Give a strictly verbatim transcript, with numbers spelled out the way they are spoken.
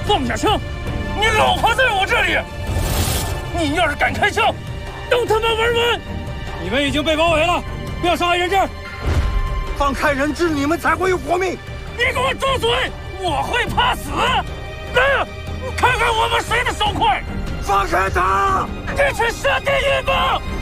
放下枪！你老婆在我这里，你要是敢开枪，等他们玩完！你们已经被包围了，不要伤害人质。 放开人质，你们才会有活命。 你给我住嘴！我会怕死？来，看看我们谁的手快！ 放开他！ 这去下地狱吧！